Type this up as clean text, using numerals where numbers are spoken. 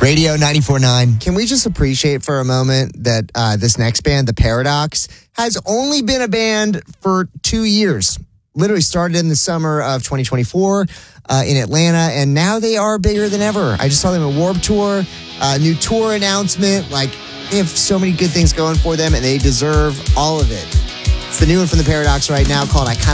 Radio 94.9. Can we just appreciate for a moment that this next band, The Paradox, has only been a band for 2 years. Literally started in the summer of 2024 in Atlanta, and now they are bigger than ever. I just saw them at Warped Tour, new tour announcement. Like, they have so many good things going for them, and they deserve all of it. It's the new one from The Paradox right now called I Kinda